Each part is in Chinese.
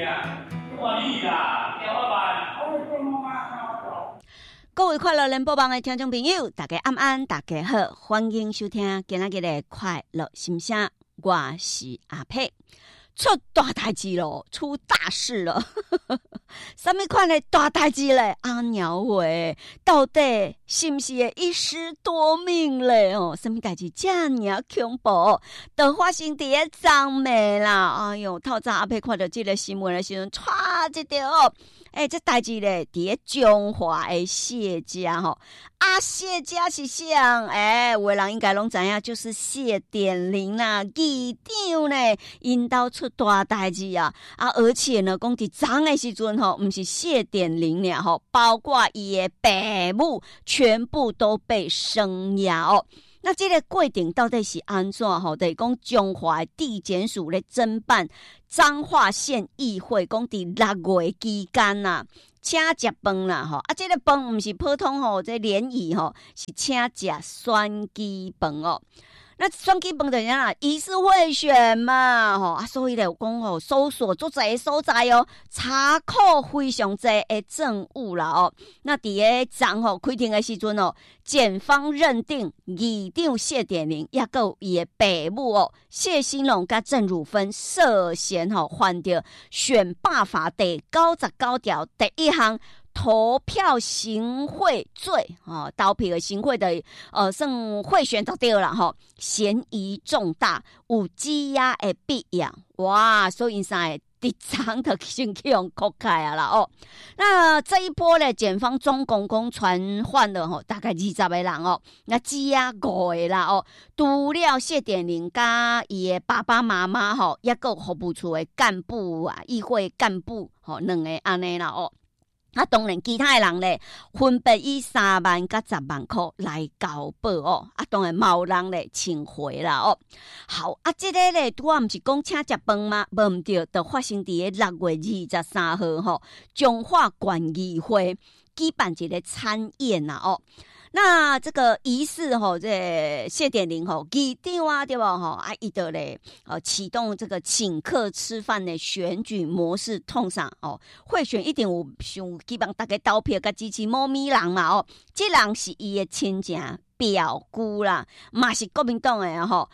各位快乐联播网的听众朋友，大家安安，大家好，欢迎收听今仔日的快乐心声，我是阿佩。出大代志咯，出大事了！什么款的大代志嘞？阿鸟喂，到底是不是会一尸多命嘞？哦，什么代志这么恐怖？都发生伫个昨暝啦！哎哟，透早阿佩看到这个新闻的时阵，唰一条哦。这代志咧，伫个中华的谢家吼，谢家是啥？有的人应该拢知影，就是谢点玲啦，议长呢，因兜出大代志啊！而且呢，讲伫昨的时阵吼，毋是谢点玲俩吼，包括伊的爸母，全部都被声押哦。那这个规定到底是安怎吼？就是讲中华地检署咧侦办彰化县议会，讲伫6月期间呐，请食饭啦吼。这个饭毋是普通吼，这联谊吼，是请食选举饭哦。那选举饭就是啦，疑似贿选嘛吼所以咧讲吼，搜索足侪所在哦，查扣非常侪的证物啦哦。那伫个昨吼开庭的时阵哦，检方认定议长谢点玲也有伊的爸母哦，谢兴龙甲郑汝芬涉嫌吼犯着选罢法第99条第1项。投票行贿罪投票的行贿的算贿选就对啦吼，嫌疑重大，有羁押的必要。哇，所以啥的第场的先去用扣开啊啦哦。那这一波呢，检方总共传唤了大概20个人哦，那羁押5个啦哦。除了谢点玲甲伊的爸爸妈妈吼，也有服务处的干部啊，议会干部2个安尼啦哦。当然，其他的人咧，分别以3万甲10万块来交保哦。当然，冇人咧请回啦哦。好这个咧，我毋是讲请食饭吗？无毋对，就发生伫个6月23号吼，中华县议会举办一个餐宴啦哦。那这个疑似这谢点玲议长啊，对吧伊就咧启动这个请客吃饭的选举模式，通常贿选一定有想希望大家投票甲支持某咪人嘛这人是伊的亲情表姑啦，嘛是国民党的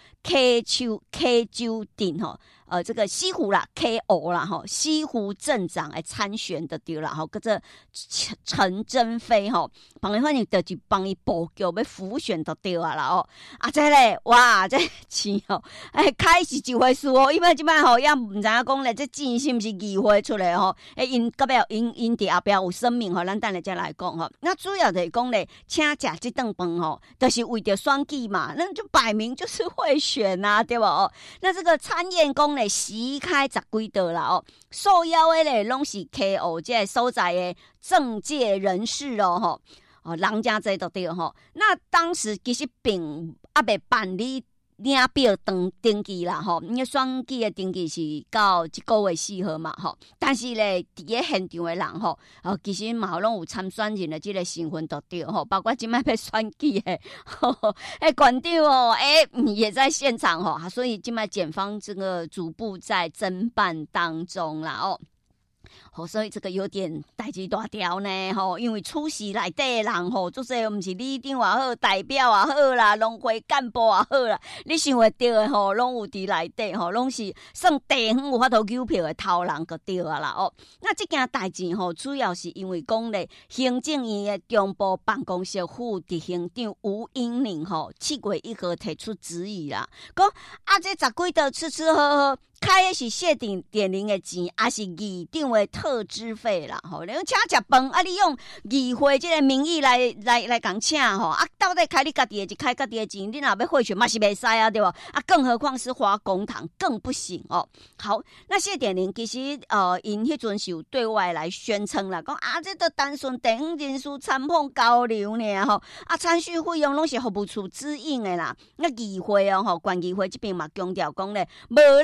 K 州镇这个西湖啦 KO 啦西湖镇长来参选的对啦叫做陈珍飞帮伊反正就是帮伊布局要辅选的对啦这咧哇这钱开始就会输因为现在也唔知影讲咧这钱是不是议会出来因到尾因伫后壁有声明咱等下再来讲那主要就是讲咧请食这顿饭就是为着选举嘛，那就摆明就是贿选啊，对吧那这个参宴讲咧席开10几道啦受邀的咧拢是 KO 这个所在的政界人士人家这都对那当时其实并未办理领票登记啦因为选举的登记是到1个月4号嘛但是咧伫个现场的人其实嘛拢有参选人的这个身份都对包括今摆要选举的馆长也在现场所以今摆检方这个逐步在侦办当中啦所以这个有点代志大条呢因为出席内底的人就是不是里长也好，代表也好啦，农会干部也好啦，你想会到的拢有伫内底拢是算地方有法度邮票的头人就对啊啦那这件代志主要是因为讲咧，行政院的中部办公室副执行长吴英玲7月1号提出质疑啦，讲这10几道吃喝喝。开的是谢点玲的钱，还是议长的特支费啦？你用请食饭你用议会这个名义来讲请到底开你家己的就开家己的钱，你若要贿选嘛是袂使对吧？更何况是花公帑更不行好，那谢点玲其实因迄阵是有对外来宣称啦，讲这都单纯地方人士参访交流呢参叙费用拢是服务处指引的啦。那议会县议会这边嘛强调讲咧，无啦无。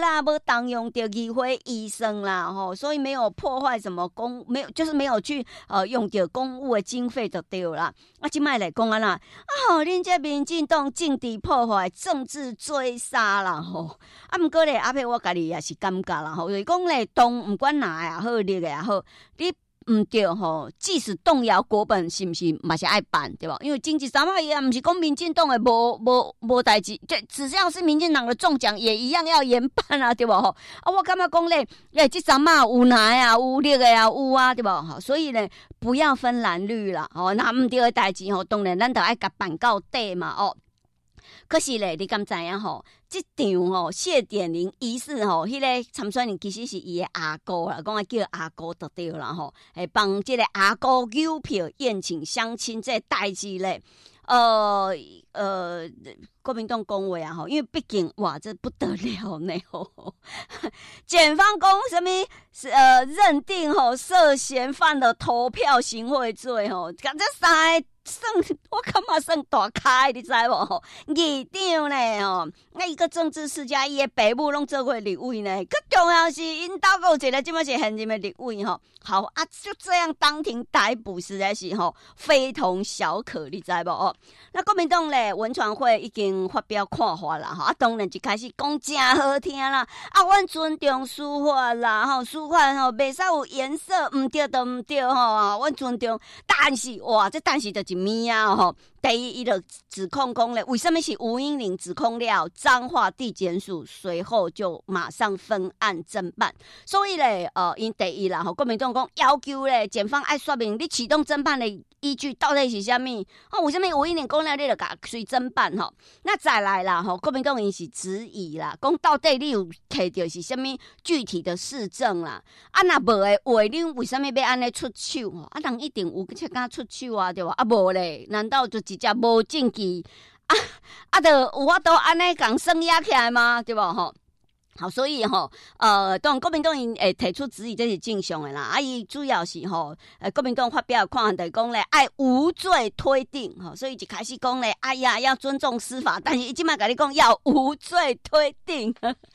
当用到议会医生啦，所以没有破坏什么就是没有去用到公务的经费就对啦。啊，现在来讲啦，恁这民进党政治破坏、政治追杀啦啊，不过咧，阿佩我家己也是感觉啦就是讲咧，党不管哪也好，立也好，你唔对即使动摇国本，是不是嘛是爱办对吧？因为经济三嘛也不是讲民进党的无代志，只要是民进党的中奖也一样要严办啊，对吧？啊，我感觉讲咧，这三嘛有哪啊，有立的啊，有啊，对吧？所以呢，不要分蓝绿啦，那唔对的代志当然咱就爱甲办到底嘛，可是咧，你敢知影这场谢点玲仪式迄个参选人其实是伊的阿姑啦，讲叫阿姑就对啦帮这个阿姑邮票宴请相亲这代志咧，国民党讲话啊因为毕竟哇这不得了呢检方讲什么认定涉嫌犯了投票行贿罪讲这三个我感觉算大开，你知无？议长呢那一个政治世家，伊的爸母拢做过立委呢。更重要是，因兜有一个即摆是现任的立委好啊，就这样当庭逮捕，实在是非同小可，你知无？那国民党咧文传会已经发表看法啦啊，当然就开始讲真好听啦啊，阮尊重司法啦司法袂使有颜色，唔对就唔对阮尊重，但是哇，这但是就是咩啊第一，伊就指控讲咧，为什么是吴英玲指控了彰化地检署，随后就马上分案侦办。所以咧，因第一啦，国民党讲要求咧，检方爱说明你启动侦办的依据到底是啥物？为什么吴英玲讲了你就甲随侦办那再来啦，国民党因是质疑啦，讲到底你有摕到是啥物具体的事证啦？啊，若无的话，恁为什么要安尼出手？啊，人一定有才敢出手啊，对吧？啊，无咧，难道就直接无证据就有法度安尼共算压起来吗？对吧？好，所以当然国民党因提出质疑，这是正常的啦。啊，伊主要是国民党发表的看法就是讲咧，爱无罪推定所以一开始讲咧，哎呀，要尊重司法，但是伊即摆甲你讲要无罪推定，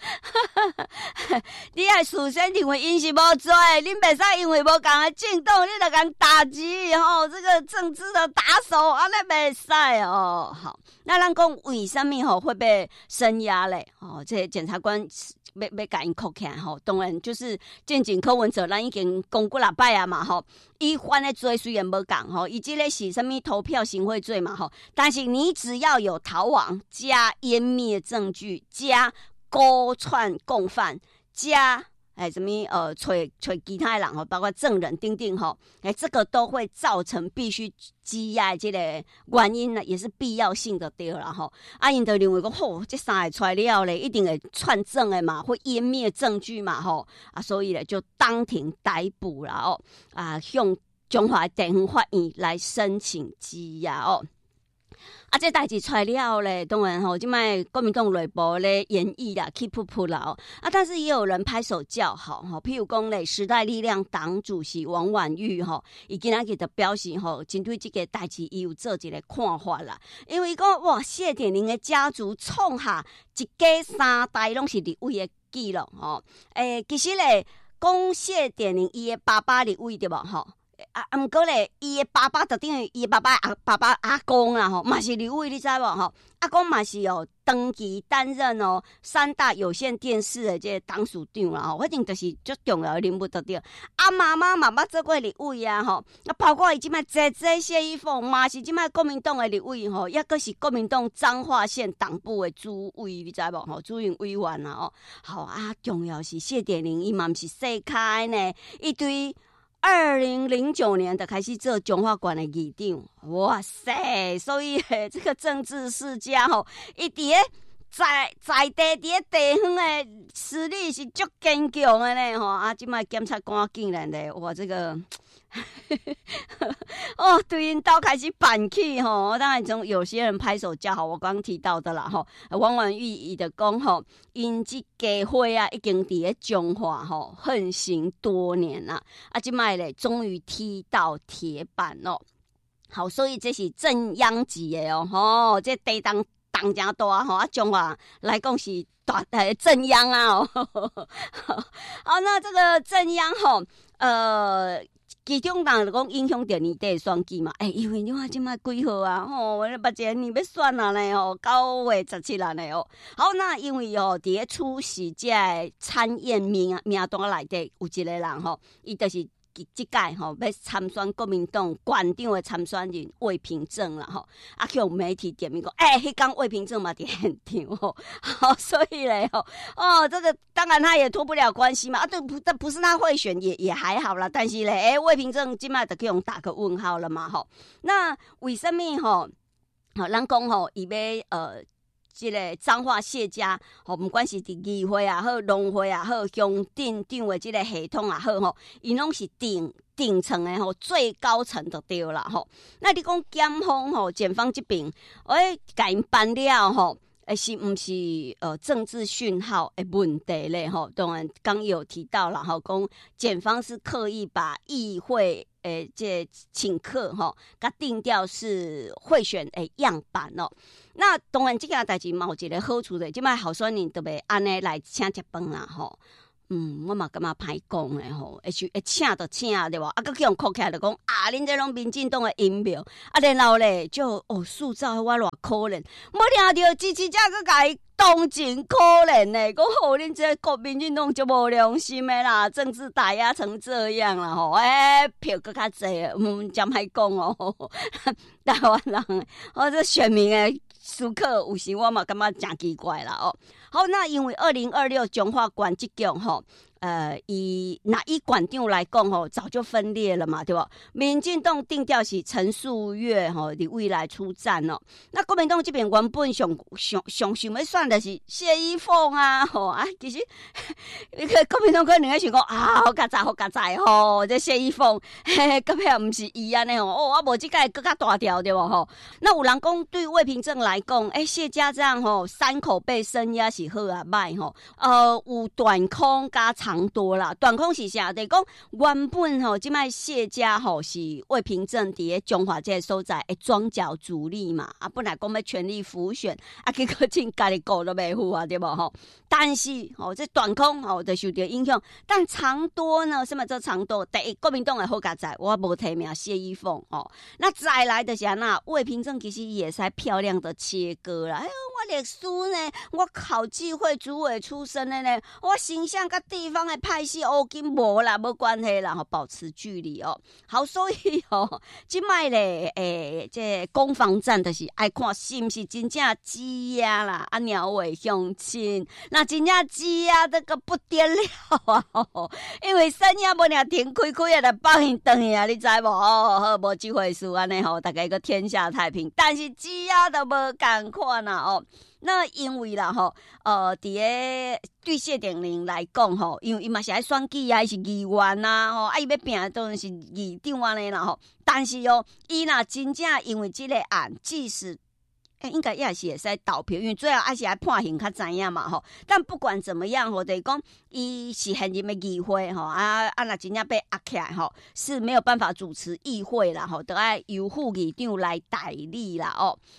你爱事先认为因是无罪，恁袂使因为无共的政党，你就共打击这个政治的打手，安尼袂使好，那咱讲为什么会被声押咧？这检察官要甲因扣起来当然就是建警柯文哲，咱已经讲过6摆啊嘛伊犯的罪虽然无共伊这个是什么投票行贿罪嘛但是你只要有逃亡加湮灭证据加勾串共犯加什么找其他人包括证人等等这个都会造成必须羁押这个原因呢，也是必要性的对啦啊，因就认为讲这三个出来了咧，一定会串证的嘛，会湮灭证据嘛啊，所以咧就当庭逮捕啦啊，向中华地方法院来申请羁押啊，这代志出来了咧，当然现在国民党内部咧演绎啦 ，keep up 啦啊，但是也有人拍手叫好譬如讲咧，时代力量党主席王婉玉伊今仔日就表示针对这个代志，伊有做一个看法啦，因为讲哇，谢点玲的家族创下一家3代拢是立委的记录其实咧，讲谢点玲伊的爸爸立委对无毋过咧，伊的爸爸就等于伊的爸爸阿公啦嘛是立委，你知无阿公嘛是长期担任3大有线电视的这个党署长啦反正就是足重要的人物就对。啊，妈妈做过立委啊啊，包括伊即摆姐谢依凤嘛是即摆国民党的立委也阁是国民党彰化县党部的主委，你知无主任委员啦好啊，重要是谢点玲伊嘛毋是细开呢，一堆。2009年的开始做中华县的议长，哇塞！所以这个政治世家伊伫在地地方的实力是足坚强的呢啊！即摆检察官竟然咧，哇这个对因兜开始办起当然从有些人拍手叫好，我刚刚提到的啦王婉玉伊就讲因这家伙啊已经伫咧中华横行多年啦啊，即摆咧终于踢到铁板好，所以这是正央级的这地当当真大吼，啊中华来讲是大正央啊好，那这个正央吼，其中当然讲影响到年底的选举嘛，因为你看即摆几号啊？目前年要选啊呢吼，9月17日呢哦。好，那因为伫咧出席这参宴名单内底有一个人吼，伊就是即届吼要参选国民党县长的参选人魏平正啦吼，啊去用媒体点名讲，迄天魏平正嘛伫现场吼，好，所以咧这个当然他也脱不了关系嘛，这不是他贿选也还好啦，但是咧，魏平正今麦就去用打个问号了嘛吼，那为什么吼？好，咱讲吼，伊要这个彰化谢家吼，不管是伫议会也好、农会也好、乡镇长的这个系统也好吼，伊拢是顶层的吼，最高层就对啦吼。那你讲检方吼，检方这边甲因办了吼，是毋是政治讯号的问题咧吼？当然刚有提到了吼，讲检方是刻意把议会这请客吼，甲定调是贿选的样板哦。那当然，这件代志嘛有一个好处的，即摆候选人特别安尼来请食饭啦吼。我嘛感觉歹讲诶吼，会请就请对吧？佮去用哭起来就讲恁这拢民进党的阴谋，然后咧就塑造我偌可怜，无听到支持者佮甲伊同情可怜呢，讲恁这国民进党就无良心的啦，政治打压成这样啦吼，票佮较济，真歹讲哦，台湾人这选民诶。思考有时我嘛感觉真奇怪啦哦。好，那因为2026中华县这局吼，以县长来讲吼，早就分裂了嘛，对吧？民进党定调是陈素月吼，伫未来出战哦。那国民党这边原本想要选的是谢依凤啊，吼其实国民党可能会想讲好佳哉吼，这谢依凤根本毋是伊安尼吼，我无即届更加大条对无吼？那有人讲对魏平正来讲，谢家这样吼，三口被声压是好啊歹吼，有短空加长多啦。短空是啥？就是讲原本吼，即摆谢家吼是魏平正伫咧中华这个所在的庄脚主力嘛，本来讲要全力辅选，结果真家己顾都袂赴啊，对无吼？但是这短空就受到影响，但长多呢？什么叫长多？第一，国民党的好佳哉，我无提名谢依凤那再来的是那魏平正其实也是漂亮的切割啦。我历史呢，我考纪会主委出身的呢，我形象跟地方的派系跟无啦，无关系啦，保持距离好，所以即摆咧，这攻防战就是爱看是不是真正挤压啦，鸟尾相亲，那真正挤压这个不得了啊！因为生意无俩停开啊，来放因转去啊，你知无？好，无即回事安尼大家个天下太平，但是挤压都无共款啦那因为啦伫个对谢点玲来讲因为伊嘛是爱选举啊，伊是议员呐伊要拼当然是议长安尼啦但是伊若真正因为这个案，即使应该也是会使投票，因为最后还是爱判刑较知影嘛但不管怎么样就是讲伊是现任的议会若真正被压起来是没有办法主持议会啦都要由副议长来代理啦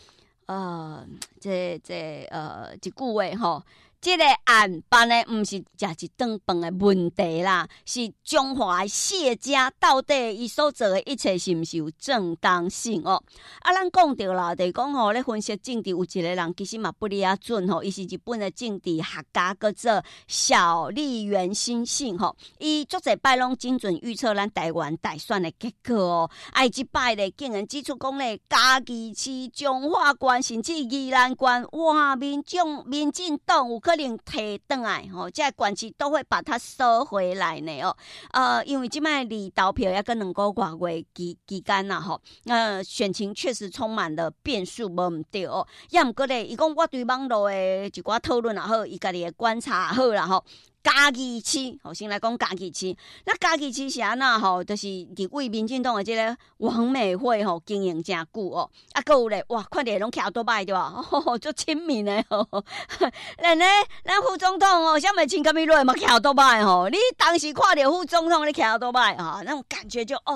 这句话这个案办的不是吃一顿饭的问题啦，是中华谢家到底伊所做的一切是不是有正当性咱讲到啦，就是讲咧分析政治有一个人其实嘛不离准伊是日本的政治学家，叫做小笠原欣幸伊足侪摆拢精准预测咱台湾大选的结果即摆咧竟然指出讲咧，嘉义市、彰化县甚至宜兰县，哇，民进党有可能提回来这个县市都会把它收回来呢因为这摆离投票要跟2个多月期间选情确实充满了变数，无毋对也毋过咧，伊讲我对网络的一寡讨论也好，伊家己的观察也好啦嘉义市先来讲嘉义市，那嘉义市是安那就是伫为民进党的这个王美惠经营真久还有咧，哇，看起拢徛多摆对吧？足亲民的咱副总统什么青咖米瑞嘛徛多摆你当时看到副总统你徛多摆那种感觉就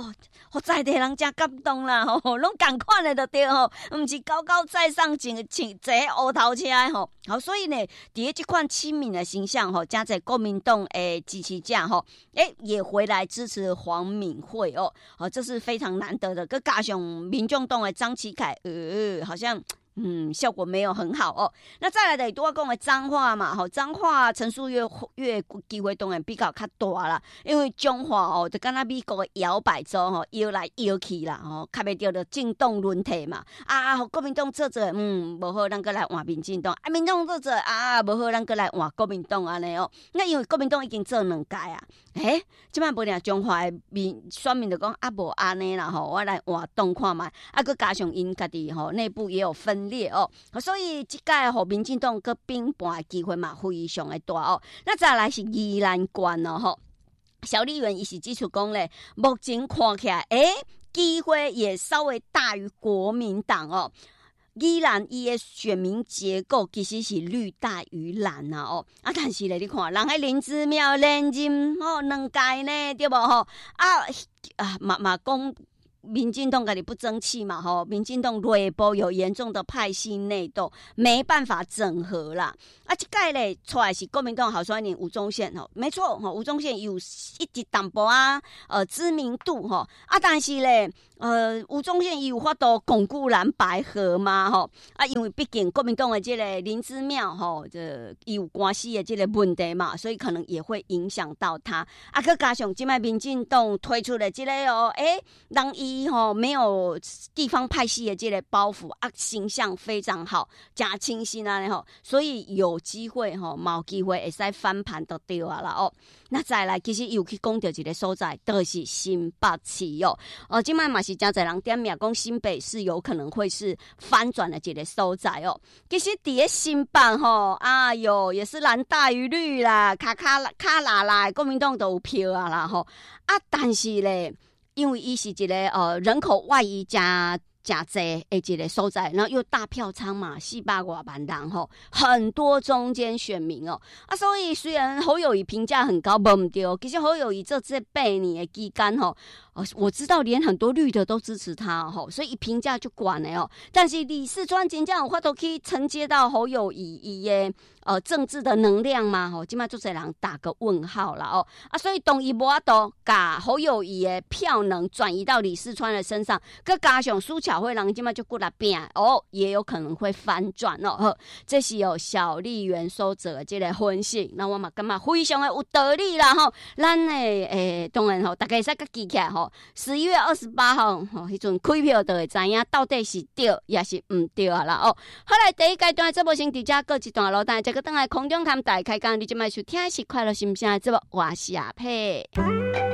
在地人真感动啦吼，拢同款的就对吼，毋是高高在上坐乌头车吼。好，所以呢，伫这款亲民的形象吼，加在国民党的支持者吼，也回来支持黄敏惠哦，这是非常难得的。佮加上民众党的张启凯，好像。效果没有很好哦。那再来的都要讲的彰化嘛，吼，彰化陈述月机会当然比较较大啦，因为彰化哦，就敢若美国的摇摆州吼，摇来摇去啦，吼，较袂着就进动轮替嘛。国民党做无好，咱搁来换民进党；民众做无好，咱搁来换国民党安尼哦。那因为国民党已经做2届啊，即摆无俩彰化的选民就讲无安尼啦吼，我来换党看卖，搁加上因家己吼内部也有分裂哦，所以这届吼民进党搁并盘的机会嘛非常的大哦。那再来是宜兰县哦吼，小立员伊是指出讲咧，目前看起来机会也稍微大于国民党哦。宜兰伊的选民结构其实是绿大于蓝啊哦，但是咧你看，人迄林姿妙连任2届呢，对无吼嘛讲。民进党家己不争气嘛，吼，民进党内部有严重的派系内斗，没办法整合啦。这届咧出来是国民党好选人吴宗宪吼，没错吼，吴宗宪有一直淡薄知名度吼，但是咧吴宗宪有法度巩固蓝白合嘛吼，因为毕竟国民党的这个林姿妙吼，这有关系的这个问题嘛，所以可能也会影响到他。佮加上现在民进党推出的这个让伊没有地方派系的这个包袱形象非常好，加清新啊吼，所以有机会有机会会使翻盘就对啊啦哦。那再来，其实又去讲到一个所在，就是新北市哦。今摆嘛是真侪人点名讲新北市有可能会是翻转的一个所在哦。其实伫咧新北也是蓝大于绿啦，卡啦，国民党都有票啊啦吼。但是咧，因为伊是一个人口外移加济的一个所在，然后又大票仓嘛，400多万人吼，很多中间选民哦，所以虽然侯友宜评价很高，无毋对，其实侯友宜这8年的期间吼，我知道连很多绿的都支持他吼，所以评价就管了哦。但是李四川真正有法度去承接到侯友宜伊的政治的能量吗？吼，今麦做侪人打个问号啦哦。所以当伊无法度把侯友宜的票能转移到李四川的身上，佮加上苏巧慧人今麦就过来变也有可能会翻转哦。这是有小立员所做的这个分析，那我嘛感觉非常的有道理啦吼。咱当然大家会使佮记起来吼。11月28号迄阵开票就会知影到底是对也是唔对啊啦哦。好来第一阶段节目先伫遮过一段落，但这个等来空中看大开讲，你即摆收听是快乐心声的节目，我是阿佩。